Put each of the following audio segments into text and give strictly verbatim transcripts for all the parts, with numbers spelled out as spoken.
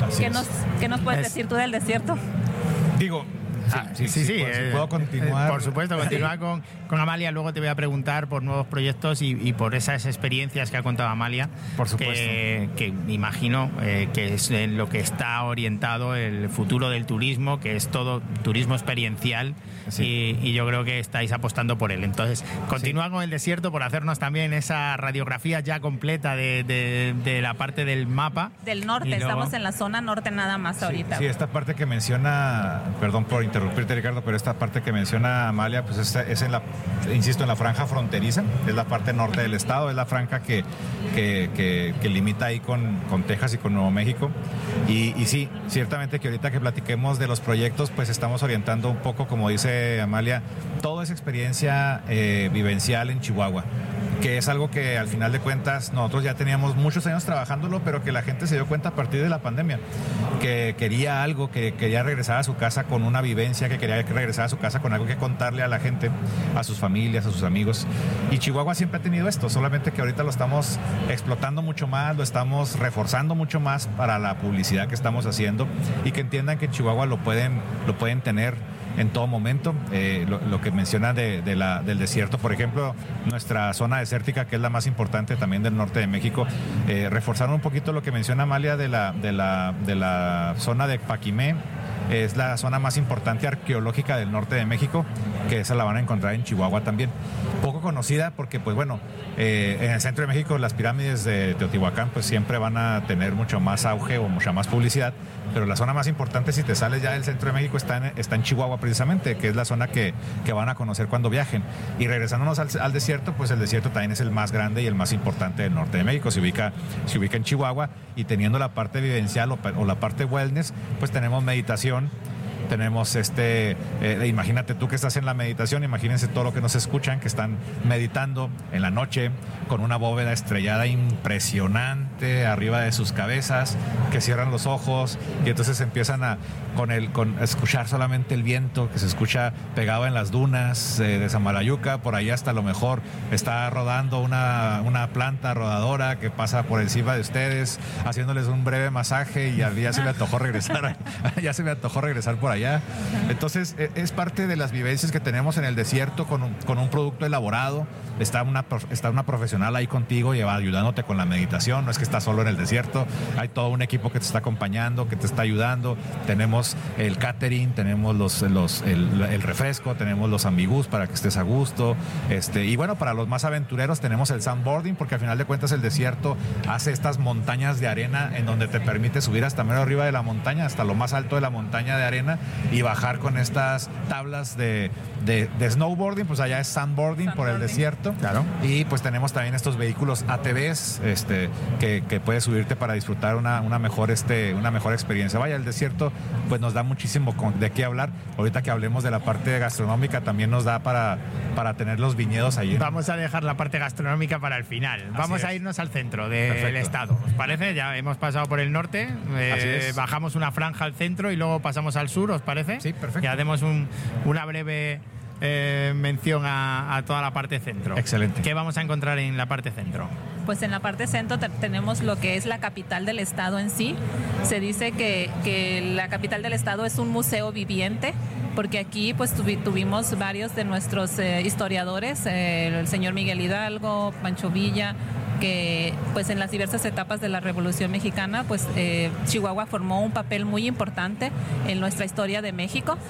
Así ¿Qué es. nos, ¿Qué nos puedes Es- decir tú del desierto? Digo, sí, Ah, sí, sí, sí, sí, pues, si eh, puedo continuar. eh, por supuesto, continuar con, con Amalia. Luego te voy a preguntar por nuevos proyectos y, y por esas experiencias que ha contado Amalia. Por supuesto. Que, que me imagino eh, que es en lo que está orientado el futuro del turismo, que es todo turismo experiencial. Sí. Y, y yo creo que estáis apostando por él. Entonces, continúa Sí. con el desierto por hacernos también esa radiografía ya completa de, de, de la parte del mapa. Del norte, Y luego- estamos en la zona norte nada más ahorita. Sí, esta parte que menciona, perdón por interrumpirte, Ricardo, pero esta parte que menciona Amalia, pues es, es en la, insisto, en la franja fronteriza, es la parte norte del estado, es la franja que, que, que, que limita ahí con, con Texas y con Nuevo México. Y, y sí, ciertamente que ahorita que platiquemos de los proyectos, pues estamos orientando un poco, como dice Amalia, toda esa experiencia eh, vivencial en Chihuahua, que es algo que al final de cuentas nosotros ya teníamos muchos años trabajándolo, pero que la gente se dio cuenta a partir de la pandemia, que quería algo, que quería regresar a su casa con una vivencia, que quería regresar a su casa con algo que contarle a la gente, a sus familias, a sus amigos. Y Chihuahua siempre ha tenido esto, solamente que ahorita lo estamos explotando mucho más, lo estamos reforzando mucho más para la publicidad que estamos haciendo y que entiendan que en Chihuahua lo pueden, lo pueden tener en todo momento. Eh, lo, lo que menciona de, de la, del desierto, por ejemplo, nuestra zona desértica, que es la más importante también del norte de México, eh, reforzaron un poquito lo que menciona Amalia de la, de la, de la zona de Paquimé. Es la zona más importante arqueológica del norte de México, que esa la van a encontrar en Chihuahua también. Poco conocida porque, pues bueno, eh, en el centro de México las pirámides de Teotihuacán pues siempre van a tener mucho más auge o mucha más publicidad, pero la zona más importante si te sales ya del centro de México está en, está en Chihuahua precisamente, que es la zona que, que van a conocer cuando viajen. Y regresándonos al, al desierto, pues el desierto también es el más grande y el más importante del norte de México. Se ubica, se ubica en Chihuahua y teniendo la parte vivencial o, o la parte wellness, pues tenemos meditación. Tenemos este, eh, imagínate tú que estás en la meditación, imagínense todo lo que nos escuchan, que están meditando en la noche con una bóveda estrellada impresionante arriba de sus cabezas, que cierran los ojos y entonces empiezan a, con el, con, a escuchar solamente el viento que se escucha pegado en las dunas eh, de Samalayuca. Por ahí hasta a lo mejor está rodando una, una planta rodadora que pasa por encima de ustedes, haciéndoles un breve masaje y ya se me antojó regresar, ya se me antojó regresar por ahí. Allá. Entonces es parte de las vivencias que tenemos en el desierto con un, con un producto elaborado. Está una, está una profesional ahí contigo y va ayudándote con la meditación. No es que estás solo en el desierto, hay todo un equipo que te está acompañando, que te está ayudando. Tenemos el catering, tenemos los, los, el, el refresco, tenemos los ambigus para que estés a gusto. Este, y bueno, para los más aventureros tenemos el sandboarding, porque al final de cuentas el desierto hace estas montañas de arena en donde te permite subir hasta medio arriba de la montaña, hasta lo más alto de la montaña de arena, y bajar con estas tablas de, de, de snowboarding. Pues allá es sandboarding, sandboarding por el desierto. Claro. Y pues tenemos también estos vehículos A T Vs este, que, que puedes subirte para disfrutar una, una, mejor, este, una mejor experiencia. Vaya, el desierto pues nos da muchísimo de qué hablar. Ahorita que hablemos de la parte gastronómica también nos da para, para tener los viñedos ahí. Vamos a dejar la parte gastronómica para el final. Así Vamos es. a irnos al centro de, del estado. ¿Os parece? Ya hemos pasado por el norte, eh, bajamos una franja al centro y luego pasamos al sur, ¿os parece? Sí, perfecto. Ya hacemos un, una breve eh, mención a, a toda la parte centro. Excelente. ¿Qué vamos a encontrar en la parte centro? Pues en la parte centro te- tenemos lo que es la capital del estado en sí. Se dice que, que la capital del estado es un museo viviente, porque aquí pues tuvi- tuvimos varios de nuestros eh, historiadores, eh, el señor Miguel Hidalgo, Pancho Villa, que pues en las diversas etapas de la Revolución Mexicana pues eh, Chihuahua formó un papel muy importante en nuestra historia de México,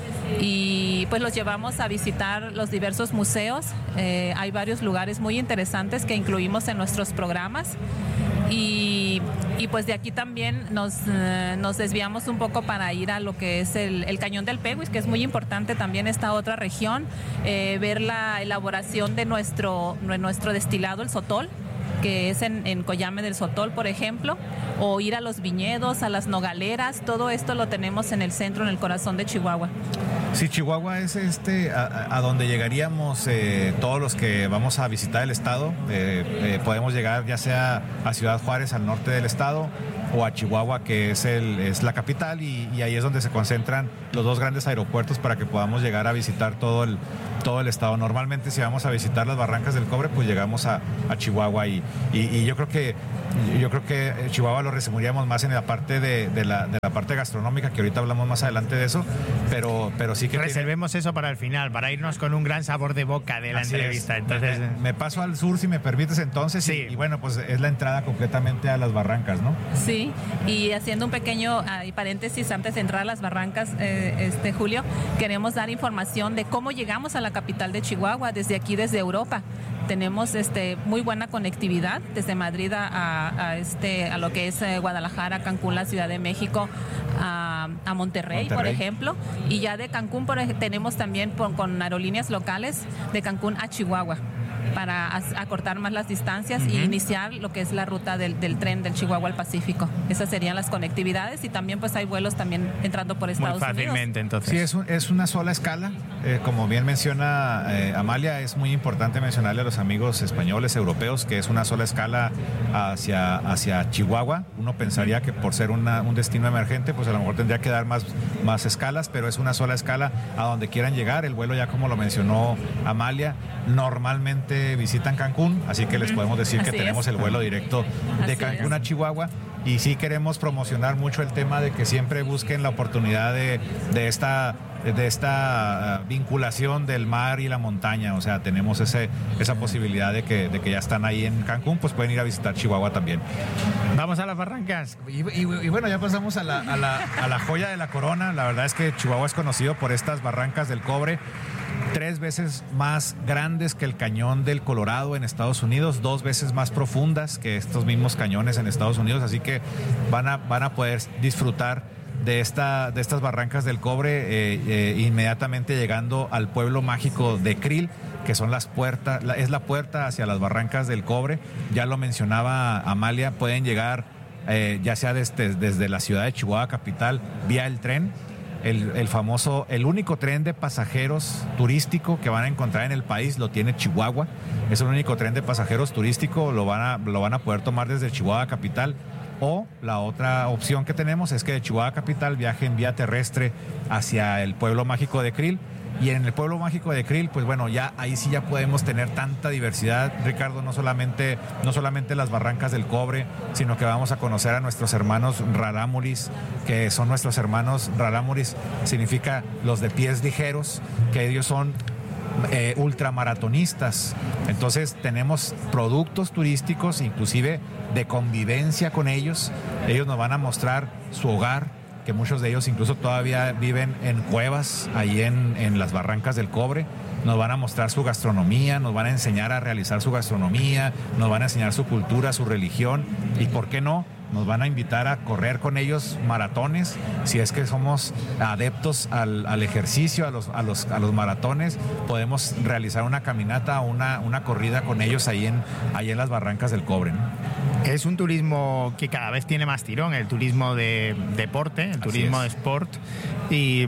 y pues los llevamos a visitar los diversos museos. Eh, hay varios lugares muy interesantes que incluimos en nuestros programas. Y, y pues de aquí también nos, eh, nos desviamos un poco para ir a lo que es el, el Cañón del Peguis, que es muy importante también esta otra región, eh, ver la elaboración de nuestro, nuestro destilado, el sotol, que es en, en Coyame del Sotol, por ejemplo, o ir a los viñedos, a las nogaleras. Todo esto lo tenemos en el centro, en el corazón de Chihuahua. Sí, Chihuahua es este a, a donde llegaríamos eh, todos los que vamos a visitar el estado. Eh, eh, podemos llegar ya sea a Ciudad Juárez, al norte del estado, o a Chihuahua, que es, el, es la capital, y, y ahí es donde se concentran los dos grandes aeropuertos para que podamos llegar a visitar todo el, todo el estado. Normalmente si vamos a visitar las Barrancas del Cobre, pues llegamos a, a Chihuahua, y, y, y yo creo que yo creo que Chihuahua lo resumiríamos más en la parte de, de, la, de la parte gastronómica, que ahorita hablamos más adelante de eso, pero, pero sí que reservemos tiene... eso para el final, para irnos con un gran sabor de boca de la Así entrevista. Es. Entonces me, me paso al sur, si me permites, entonces, sí. y, y bueno, pues es la entrada completamente a las Barrancas, ¿no? Sí, y haciendo un pequeño uh, paréntesis antes de entrar a las Barrancas, eh, este Julio, queremos dar información de cómo llegamos a la capital de Chihuahua, desde aquí, desde Europa. Tenemos este, muy buena conectividad desde Madrid a, a, este, a lo que es eh, Guadalajara, Cancún, la Ciudad de México, a, a Monterrey, Monterrey, por ejemplo. Y ya de Cancún por, tenemos también por, con aerolíneas locales de Cancún a Chihuahua, para acortar más las distancias uh-huh. y iniciar lo que es la ruta del, del tren del Chihuahua al Pacífico. Esas serían las conectividades, y también pues hay vuelos también entrando por Estados Unidos. Muy fácilmente, Unidos. entonces. Sí, es, un, es una sola escala. Eh, como bien menciona eh, Amalia, es muy importante mencionarle a los amigos españoles, europeos, que es una sola escala hacia, hacia Chihuahua. Uno pensaría que por ser una, un destino emergente, pues a lo mejor tendría que dar más, más escalas, pero es una sola escala a donde quieran llegar. El vuelo, ya como lo mencionó Amalia, normalmente visitan Cancún, así que les podemos decir así que tenemos es. el vuelo directo de así Cancún es. a Chihuahua, y sí queremos promocionar mucho el tema de que siempre busquen la oportunidad de, de esta de esta vinculación del mar y la montaña. O sea, tenemos ese, esa posibilidad de que, de que ya están ahí en Cancún, pues pueden ir a visitar Chihuahua también. Vamos a las Barrancas. Y, y, y bueno, ya pasamos a la, a, la, a la joya de la corona. La verdad es que Chihuahua es conocido por estas Barrancas del Cobre, tres veces más grandes que el cañón del Colorado en Estados Unidos, dos veces más profundas que estos mismos cañones en Estados Unidos, así que van a, van a poder disfrutar de, esta, de estas Barrancas del Cobre eh, eh, inmediatamente llegando al pueblo mágico de Krill, que son las puertas, la, es la puerta hacia las Barrancas del Cobre. Ya lo mencionaba Amalia, pueden llegar eh, ya sea desde, desde la ciudad de Chihuahua capital vía el tren. El, el famoso, el único tren de pasajeros turístico que van a encontrar en el país lo tiene Chihuahua. Es el único tren de pasajeros turístico, lo van a, lo van a poder tomar desde Chihuahua capital. O la otra opción que tenemos es que de Chihuahua capital viajen vía terrestre hacia el pueblo mágico de Krill. Y en el pueblo mágico de Krill, pues bueno, ya ahí sí ya podemos tener tanta diversidad, Ricardo, no solamente, no solamente las Barrancas del Cobre, sino que vamos a conocer a nuestros hermanos rarámuris, que son nuestros hermanos rarámuris, significa los de pies ligeros, que ellos son eh, ultramaratonistas. Entonces tenemos productos turísticos, inclusive de convivencia con ellos. Ellos nos van a mostrar su hogar, que muchos de ellos incluso todavía viven en cuevas ahí en, en las Barrancas del Cobre. Nos van a mostrar su gastronomía, nos van a enseñar a realizar su gastronomía, nos van a enseñar su cultura, su religión, y por qué no, nos van a invitar a correr con ellos maratones, si es que somos adeptos al, al ejercicio, a los, a, los, a los maratones, podemos realizar una caminata o una, una corrida con ellos ahí en, ahí en las Barrancas del Cobre, ¿no? Es un turismo que cada vez tiene más tirón, el turismo de deporte, el turismo de sport. ¿Y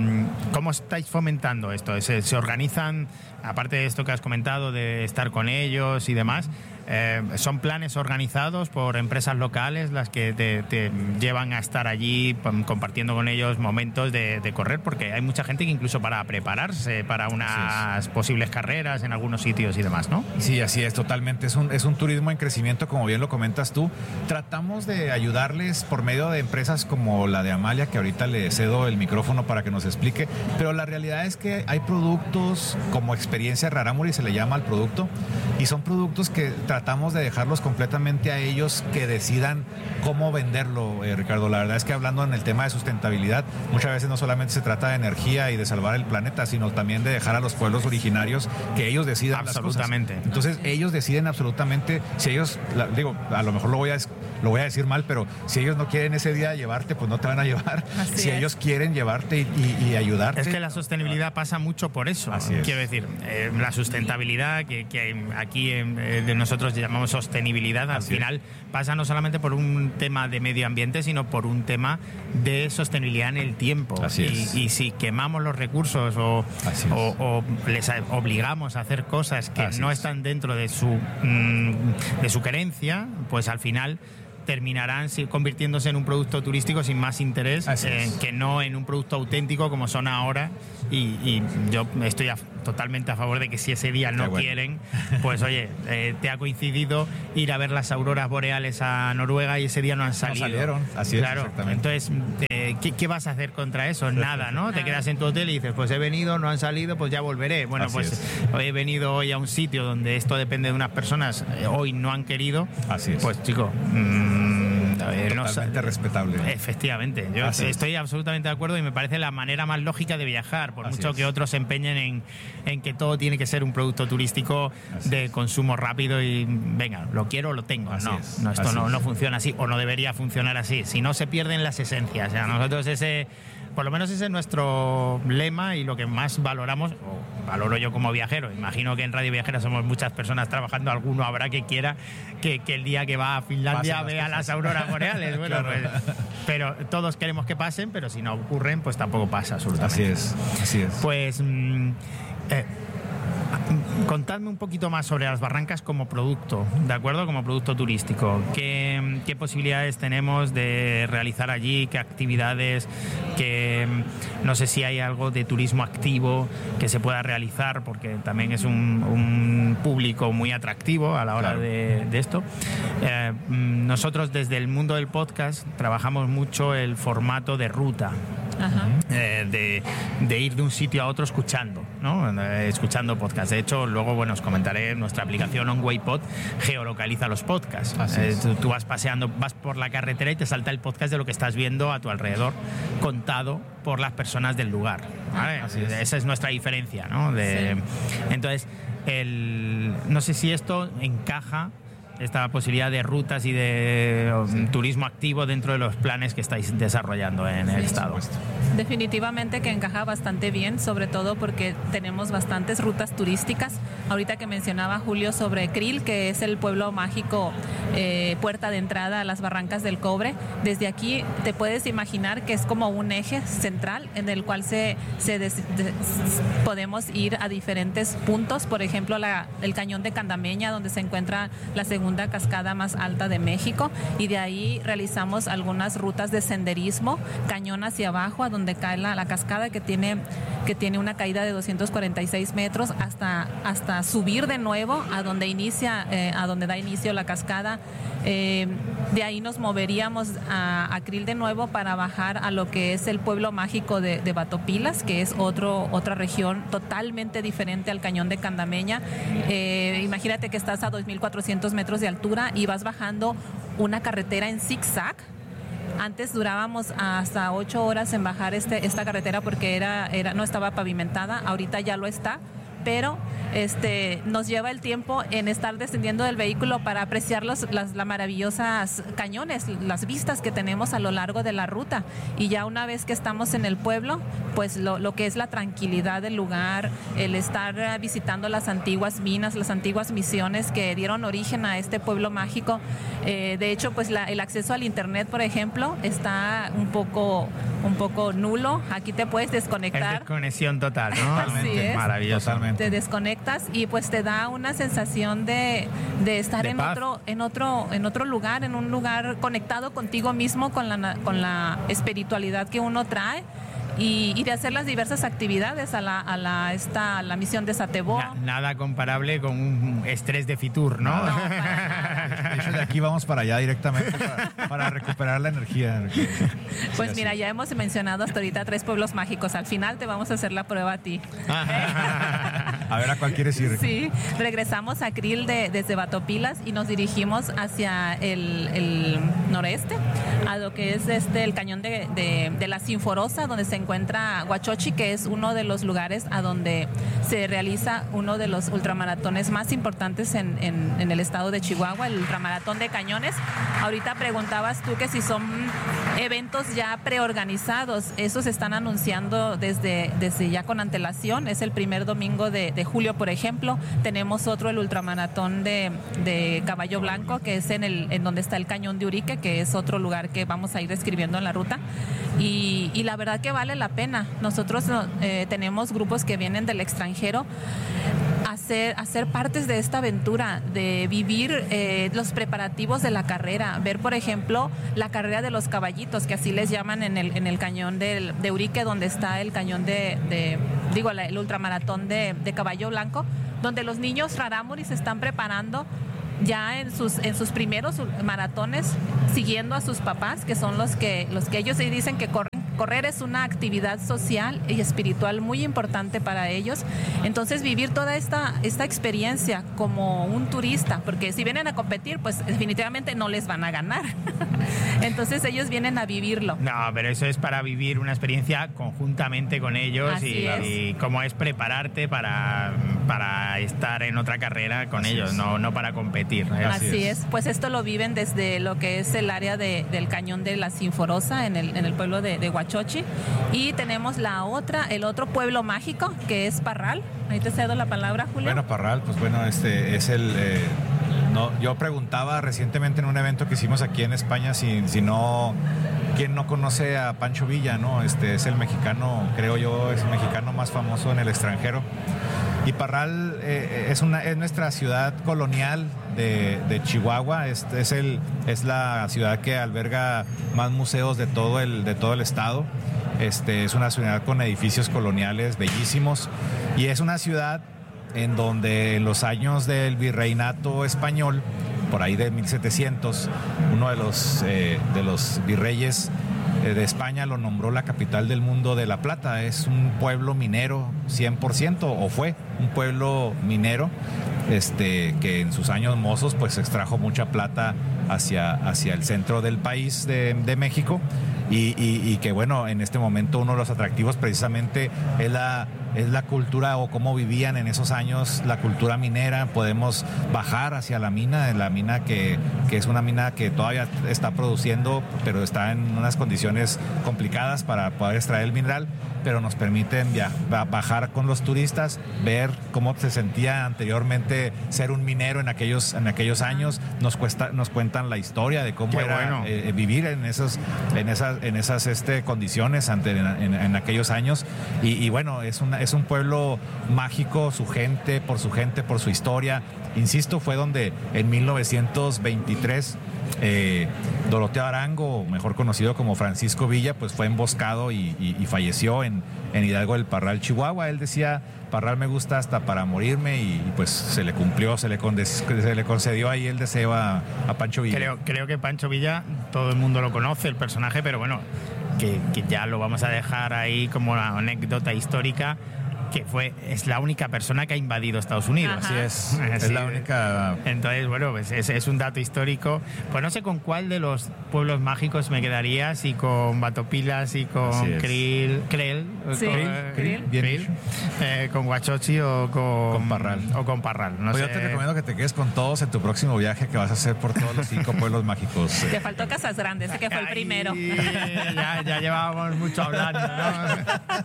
cómo estáis fomentando esto? ¿Se, se organizan, aparte de esto que has comentado, de estar con ellos y demás, eh, son planes organizados por empresas locales las que te, te llevan a estar allí compartiendo con ellos momentos de, de correr? Porque hay mucha gente que incluso para prepararse para unas posibles carreras en algunos sitios y demás, ¿no? Sí, así es, totalmente. Es un, es un turismo en crecimiento, como bien lo comentas tú. Tratamos de ayudarles por medio de empresas como la de Amalia, que ahorita le cedo el micrófono para que nos explique, pero la realidad es que hay productos como Experiencia Rarámuri, se le llama al producto, y son productos que tratamos de dejarlos completamente a ellos que decidan cómo venderlo, eh, Ricardo. La verdad es que hablando en el tema de sustentabilidad, muchas veces no solamente se trata de energía y de salvar el planeta, sino también de dejar a los pueblos originarios que ellos decidan absolutamente las cosas. Entonces ellos deciden absolutamente, si ellos, la, digo, a lo mejor lo voy a lo voy a decir mal, pero si ellos no quieren ese día llevarte, pues no te van a llevar. Así si es. ellos quieren llevarte y, y, y ayudarte. Es que la sostenibilidad pasa mucho por eso. Así es. Quiero decir, eh, la sustentabilidad, que, que aquí eh, de nosotros llamamos sostenibilidad, al Así final es. pasa no solamente por un tema de medio ambiente, sino por un tema de sostenibilidad en el tiempo. Así y, es. y si quemamos los recursos o, o, o les obligamos a hacer cosas que Así no es. están dentro de su, mm, de su querencia, pues al final terminarán convirtiéndose en un producto turístico sin más interés eh, que no en un producto auténtico como son ahora. Y, y yo estoy a, totalmente a favor de que si ese día no bueno. quieren, pues oye, eh, te ha coincidido ir a ver las auroras boreales a Noruega y ese día no han salido. No salieron, así claro, es, exactamente. Entonces, eh, ¿qué, ¿qué vas a hacer contra eso? Nada, ¿no? Te quedas en tu hotel y dices, pues he venido, no han salido, pues ya volveré. Bueno, así pues es. He venido hoy a un sitio donde esto depende de unas personas, eh, hoy no han querido. Así es. Pues chico, mmm, Eh, totalmente no, respetable. Efectivamente, yo Así estoy es. absolutamente de acuerdo y me parece la manera más lógica de viajar, por Así mucho es. que otros se empeñen en, en que todo tiene que ser un producto turístico Así de es. consumo rápido y venga, lo quiero, lo tengo. Así no, no, esto no, no funciona así o no debería funcionar así, si no se pierden las esencias. O sea, nosotros ese... Por lo menos ese es nuestro lema y lo que más valoramos, o valoro yo como viajero. Imagino que en Radio Viajera somos muchas personas trabajando, alguno habrá que quiera que, que el día que va a Finlandia vea las, las auroras boreales. Bueno, claro. pues, pero todos queremos que pasen, pero si no ocurren, pues tampoco pasa absolutamente. Así es, así es. Pues... Mm, eh, contadme un poquito más sobre las barrancas como producto, ¿de acuerdo? Como producto turístico. ¿Qué, qué posibilidades tenemos de realizar allí? ¿Qué actividades? Que no sé si hay algo de turismo activo que se pueda realizar, porque también es un, un público muy atractivo a la hora claro. de, de esto. Eh, nosotros desde el mundo del podcast trabajamos mucho el formato de ruta. Ajá. Eh, de, de ir de un sitio a otro escuchando, ¿no? Eh, escuchando podcasts. De hecho, luego, bueno, os comentaré, nuestra aplicación OnWayPod geolocaliza los podcasts. Eh, tú, tú vas paseando, vas por la carretera y te salta el podcast de lo que estás viendo a tu alrededor, contado por las personas del lugar, ¿vale? Así es. Esa es nuestra diferencia, ¿no? De, sí. Entonces, el, no sé si esto encaja, esta posibilidad de rutas y de sí. turismo activo dentro de los planes que estáis desarrollando en el sí, estado. Definitivamente que encaja bastante bien, sobre todo porque tenemos bastantes rutas turísticas. Ahorita que mencionaba Julio sobre Krill, que es el pueblo mágico, eh, puerta de entrada a las Barrancas del Cobre, desde aquí te puedes imaginar que es como un eje central en el cual se, se des, de, podemos ir a diferentes puntos, por ejemplo la, el cañón de Candameña, donde se encuentra la segunda cascada más alta de México, y de ahí realizamos algunas rutas de senderismo, cañón hacia abajo, a donde cae la, la cascada que tiene, que tiene una caída de doscientos cuarenta y seis metros, hasta, hasta subir de nuevo a donde inicia, eh, a donde da inicio la cascada. Eh, de ahí nos moveríamos a, a Krill de nuevo para bajar a lo que es el pueblo mágico de, de Batopilas, que es otro, otra región totalmente diferente al cañón de Candameña. Eh, imagínate que estás a dos mil cuatrocientos metros de altura y vas bajando una carretera en zigzag. Antes durábamos hasta ocho horas en bajar este, esta carretera porque era, era, no estaba pavimentada, ahorita ya lo está, pero este, nos lleva el tiempo en estar descendiendo del vehículo para apreciar los, las, las maravillosas cañones, las vistas que tenemos a lo largo de la ruta. Y ya una vez que estamos en el pueblo, pues lo, lo que es la tranquilidad del lugar, el estar visitando las antiguas minas, las antiguas misiones que dieron origen a este pueblo mágico. Eh, de hecho, pues la, el acceso al internet, por ejemplo, está un poco, un poco nulo. Aquí te puedes desconectar. Es desconexión total, ¿no? Así es. Maravilloso. Totalmente. Te desconectas y pues te da una sensación de, de estar de en paz. otro en otro en otro lugar, en un lugar conectado contigo mismo, con la con la espiritualidad que uno trae. Y, y de hacer las diversas actividades a la, a la, esta, a la misión de Satebo. Na, nada comparable con un estrés de Fitur, ¿no? No, para de hecho, de aquí vamos para allá directamente para, para recuperar la energía. Pues sí, mira, así. ya hemos mencionado hasta ahorita tres pueblos mágicos. Al final te vamos a hacer la prueba a ti. A ver a cuál quieres ir. Sí, regresamos a Krill de, desde Batopilas y nos dirigimos hacia el, el noreste, a lo que es este el cañón de, de, de la Sinforosa, donde se encuentra Huachochi, que es uno de los lugares a donde se realiza uno de los ultramaratones más importantes en, en, en el estado de Chihuahua, el ultramaratón de Cañones. Ahorita preguntabas tú que si son eventos ya preorganizados. Esos se están anunciando desde, desde ya con antelación. Es el primer domingo de, de julio, por ejemplo. Tenemos otro, el ultramaratón de, de Caballo Blanco, que es en, el, en donde está el Cañón de Urique, que es otro lugar que vamos a ir describiendo en la ruta. Y, y la verdad que vale la pena. Nosotros eh, tenemos grupos que vienen del extranjero a hacer, hacer partes de esta aventura, de vivir eh, los preparativos de la carrera, ver por ejemplo la carrera de los caballitos, que así les llaman en el, en el cañón de, de Urique, donde está el cañón de, de digo, la, el ultramaratón de, de Caballo Blanco, donde los niños rarámuri se están preparando ya en sus en sus primeros maratones, siguiendo a sus papás, que son los que los que ellos dicen que corren. Correr es una actividad social y espiritual muy importante para ellos. Entonces, vivir toda esta, esta experiencia como un turista, porque si vienen a competir, pues definitivamente no les van a ganar. Entonces, ellos vienen a vivirlo. No, pero eso es para vivir una experiencia conjuntamente con ellos y, y cómo es prepararte para, para estar en otra carrera con Así ellos, no, no para competir. Así, Así es. es. Pues esto lo viven desde lo que es el área de, del cañón de la Sinforosa, en el, en el pueblo de, de Huachochi. Y tenemos la otra, el otro pueblo mágico, que es Parral. Ahí te cedo la palabra, Julio. Bueno, Parral, pues bueno, este es el... Eh, no, yo preguntaba recientemente en un evento que hicimos aquí en España si, si no... ¿Quién no conoce a Pancho Villa, no? Este es el mexicano, creo yo, es el mexicano más famoso en el extranjero. Y Parral eh, es, una, es nuestra ciudad colonial de, de Chihuahua, es, es, el, es la ciudad que alberga más museos de todo el, de todo el estado. Este, es una ciudad con edificios coloniales bellísimos y es una ciudad en donde en los años del virreinato español, por ahí de mil setecientos, uno de los, eh, de los virreyes de España lo nombró la capital del mundo de La Plata. Es un pueblo minero cien por ciento, o fue un pueblo minero este, que en sus años mozos pues extrajo mucha plata hacia, hacia el centro del país de, de México y, y, y que bueno, en este momento uno de los atractivos precisamente es la, es la cultura o cómo vivían en esos años la cultura minera. Podemos bajar hacia la mina, la mina que, que es una mina que todavía está produciendo, pero está en unas condiciones complicadas para poder extraer el mineral, pero nos permiten ya, bajar con los turistas, ver cómo se sentía anteriormente ser un minero en aquellos, en aquellos años. Nos, cuesta, nos cuentan la historia de cómo Qué era bueno. eh, vivir en, esos, en esas, en esas este, condiciones ante, en, en, en aquellos años. Y, y bueno, es, una, es un pueblo mágico, su gente, por su gente, por su historia. Insisto, fue donde en mil novecientos veintitrés eh, Doroteo Arango, mejor conocido como Francisco Villa, pues fue emboscado y, y, y falleció en, en Hidalgo del Parral, Chihuahua. Él decía, Parral me gusta hasta para morirme, y, y pues se le cumplió, se le, condes, se le concedió ahí el deseo a, a Pancho Villa. Creo, creo que Pancho Villa, todo el mundo lo conoce, el personaje, pero bueno, que, que ya lo vamos a dejar ahí como una anécdota histórica, que fue es la única persona que ha invadido Estados Unidos. Ajá. Así es, Así es la única. Entonces, bueno, pues es, es un dato histórico. Pues no sé con cuál de los pueblos mágicos me quedaría, si con Batopilas, si con Krill, Krell, sí, con, Krill, Krill, eh, con Huachochi o con, con Parral. O con Parral. No pues sé. Yo te recomiendo que te quedes con todos en tu próximo viaje que vas a hacer por todos los cinco pueblos mágicos. Te faltó Casas Grandes, ese que fue el primero. Ay, ya, ya llevábamos mucho hablando, ¿no?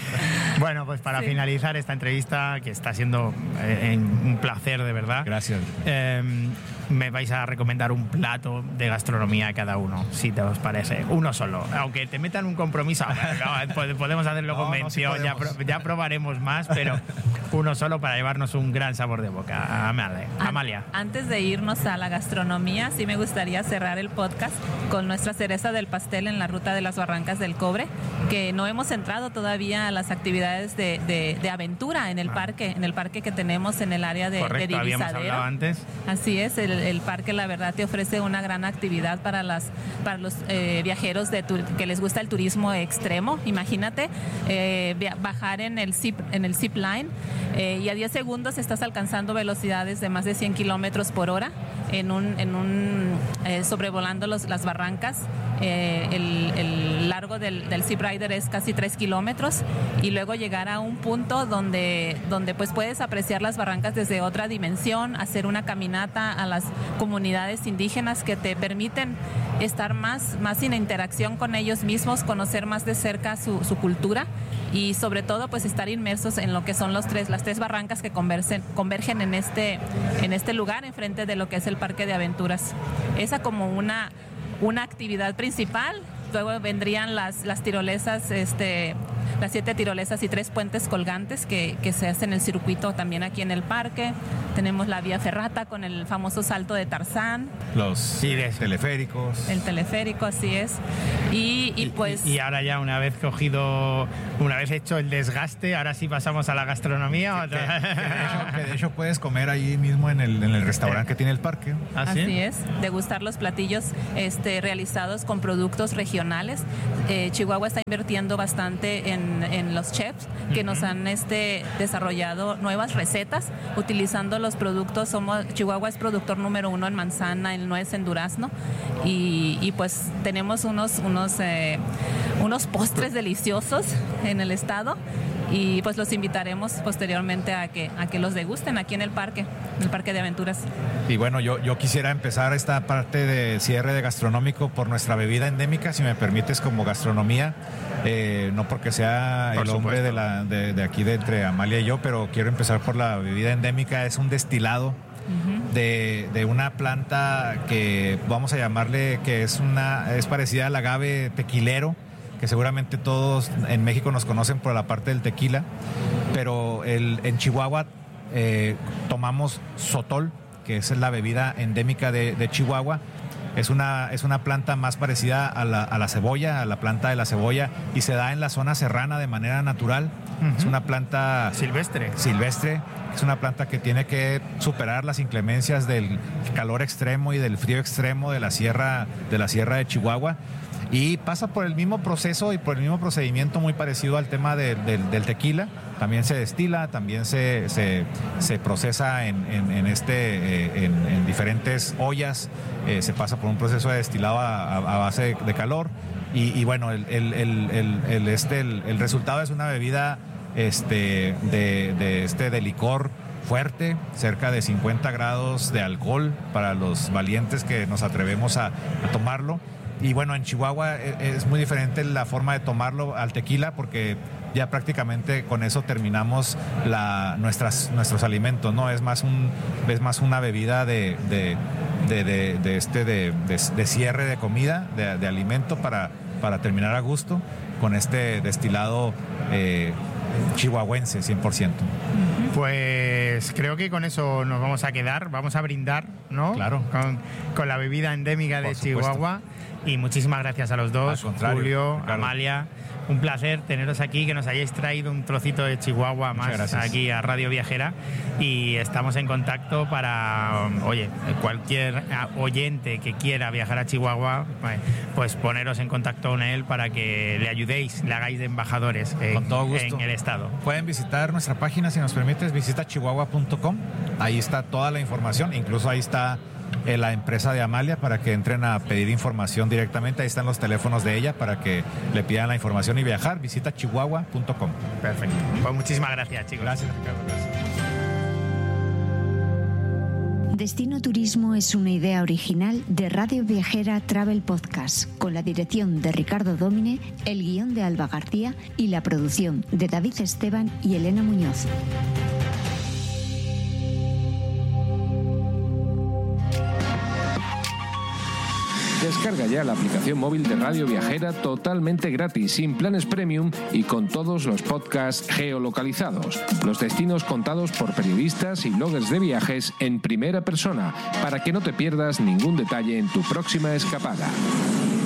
Bueno, pues para sí. finalizar esta entrevista, que está siendo eh, un placer de verdad. Gracias. Eh, me vais a recomendar un plato de gastronomía a cada uno, si te os parece. Uno solo. Aunque te metan un compromiso, no, podemos hacerlo no, con mención, no, sí ya, ya probaremos más, pero uno solo para llevarnos un gran sabor de boca. Amalia. Amalia. Antes de irnos a la gastronomía, sí me gustaría cerrar el podcast con nuestra cereza del pastel en la ruta de las Barrancas del Cobre, que no hemos entrado todavía a las actividades de, de, de aventura en el ah. parque, en el parque que tenemos en el área de, Correcto, de Divisadero. Habíamos hablado antes. Así es, el, el parque la verdad te ofrece una gran actividad para las para los eh, viajeros de tu, que les gusta el turismo extremo. Imagínate eh, bajar en el zip en el zip line eh, y a diez segundos estás alcanzando velocidades de más de cien kilómetros por hora en un en un eh, sobrevolando los, las barrancas. Eh, el, el largo del, del zip rider es casi tres kilómetros, y luego llegar a un punto donde donde pues puedes apreciar las barrancas desde otra dimensión, hacer una caminata a las comunidades indígenas que te permiten estar más, más en interacción con ellos mismos, conocer más de cerca su, su cultura, y sobre todo pues estar inmersos en lo que son los tres, las tres barrancas que convergen, convergen en este, en este lugar, enfrente de lo que es el Parque de Aventuras. Esa como una, una actividad principal. Luego vendrían las, las tirolesas este, las siete tirolesas y tres puentes colgantes que, que se hacen en el circuito también aquí en el parque. Tenemos la vía ferrata con el famoso salto de Tarzán. Los sí, teleféricos. El teleférico, así es. Y, y pues... Y, y ahora ya una vez cogido, una vez hecho el desgaste, ahora sí pasamos a la gastronomía. Que, que, de, hecho, que de hecho puedes comer ahí mismo en el, en el restaurante que tiene el parque. ¿Ah, así sí? es, degustar los platillos este, realizados con productos regionales. Eh, Chihuahua está invirtiendo bastante en, en los chefs que uh-huh. nos han este, desarrollado nuevas recetas utilizando los productos. Somos, Chihuahua es productor número uno en manzana, en nuez, en durazno y, y pues tenemos unos, unos, eh, unos postres deliciosos en el estado y pues los invitaremos posteriormente a que, a que los degusten aquí en el parque, en el Parque de Aventuras. Y bueno, yo, yo quisiera empezar esta parte de cierre de gastronómico por nuestra bebida endémica, si me permites, como gastronomía, eh, no porque sea por el supuesto. hombre de, la, de, de aquí de entre Amalia y yo, pero quiero empezar por la bebida endémica. Es un destilado uh-huh. de, de una planta que vamos a llamarle, que es, una, es parecida al agave tequilero, que seguramente todos en México nos conocen por la parte del tequila, pero el, en Chihuahua eh, tomamos sotol, que es la bebida endémica de, de Chihuahua. Es una, es una planta más parecida a la, a la cebolla, a la planta de la cebolla, y se da en la zona serrana de manera natural. Uh-huh. Es una planta silvestre. Silvestre. Es una planta que tiene que superar las inclemencias del calor extremo y del frío extremo de la sierra, de la sierra de Chihuahua. Y pasa por el mismo proceso y por el mismo procedimiento muy parecido al tema de, de, del tequila. También se destila, también se, se, se procesa en, en, en, este, eh, en, en diferentes ollas. Eh, se pasa por un proceso de destilado a, a base de, de calor. Y, y bueno, el, el, el, el, el, este, el, el resultado es una bebida este, de, de, este, de licor fuerte, cerca de cincuenta grados de alcohol para los valientes que nos atrevemos a, a tomarlo. Y bueno, en Chihuahua es muy diferente la forma de tomarlo al tequila, porque ya prácticamente con eso terminamos la, nuestras, nuestros alimentos, ¿no? Es más, un, es más una bebida de, de, de, de, de, este, de, de, de cierre de comida, de, de alimento para, para terminar a gusto con este destilado eh, chihuahuense cien por ciento. Pues creo que con eso nos vamos a quedar, vamos a brindar, ¿no? Claro. Con, con la bebida endémica de Chihuahua. Y muchísimas gracias a los dos, Julio, Ricardo. Amalia. Un placer teneros aquí, que nos hayáis traído un trocito de Chihuahua más aquí a Radio Viajera. Y estamos en contacto para, oye, cualquier oyente que quiera viajar a Chihuahua, pues poneros en contacto con él para que le ayudéis, le hagáis de embajadores en, con todo gusto. En el estado. Pueden visitar nuestra página, si nos permites, visita chihuahua punto com. Ahí está toda la información, incluso ahí está Eh, la empresa de Amalia, para que entren a pedir información directamente. Ahí están los teléfonos de ella para que le pidan la información y viajar. Visita chihuahua punto com. Perfecto. Pues muchísimas gracias, chicos. Gracias, Ricardo. Gracias. Destino Turismo es una idea original de Radio Viajera Travel Podcast, con la dirección de Ricardo Dómine, el guión de Alba García y la producción de David Esteban y Elena Muñoz. Descarga ya la aplicación móvil de Radio Viajera totalmente gratis, sin planes premium y con todos los podcasts geolocalizados. Los destinos contados por periodistas y bloggers de viajes en primera persona, para que no te pierdas ningún detalle en tu próxima escapada.